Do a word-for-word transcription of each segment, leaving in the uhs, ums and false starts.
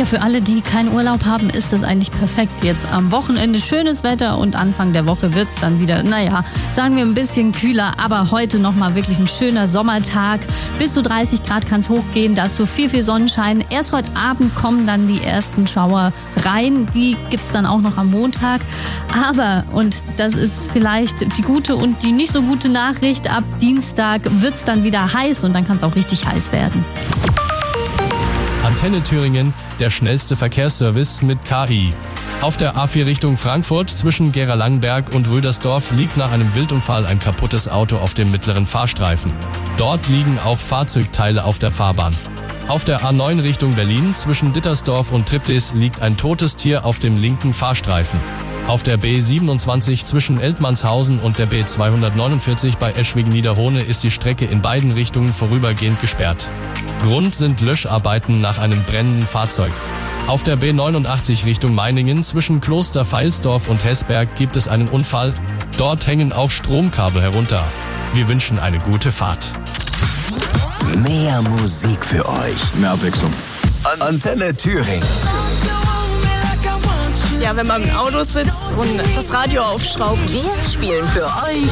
Ja, für alle, die keinen Urlaub haben, ist das eigentlich perfekt. Jetzt am Wochenende schönes Wetter und Anfang der Woche wird es dann wieder, naja, sagen wir ein bisschen kühler, aber heute nochmal wirklich ein schöner Sommertag. Bis zu dreißig Grad kann es hochgehen, dazu viel, viel Sonnenschein. Erst heute Abend kommen dann die ersten Schauer rein, die gibt es dann auch noch am Montag. Aber, und das ist vielleicht die gute und die nicht so gute Nachricht, ab Dienstag wird es dann wieder heiß und dann kann es auch richtig heiß werden. Antenne Thüringen, der schnellste Verkehrsservice mit K I. Auf der A vier Richtung Frankfurt zwischen Gera-Langenberg und Rödersdorf liegt nach einem Wildunfall ein kaputtes Auto auf dem mittleren Fahrstreifen. Dort liegen auch Fahrzeugteile auf der Fahrbahn. Auf der A neun Richtung Berlin zwischen Dittersdorf und Triptis liegt ein totes Tier auf dem linken Fahrstreifen. Auf der B siebenundzwanzig zwischen Eltmannshausen und der B zweihundertneunundvierzig bei Eschwegen-Niederhohne ist die Strecke in beiden Richtungen vorübergehend gesperrt. Grund sind Löscharbeiten nach einem brennenden Fahrzeug. Auf der B neunundachtzig Richtung Meiningen zwischen Kloster Veilsdorf und Hesberg gibt es einen Unfall. Dort hängen auch Stromkabel herunter. Wir wünschen eine gute Fahrt. Mehr Musik für euch. Mehr Abwechslung. Antenne Thüringen. Ja, wenn man im Auto sitzt und das Radio aufschraubt. Wir spielen für euch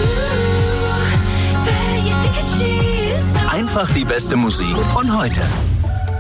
Einfach die beste Musik von heute.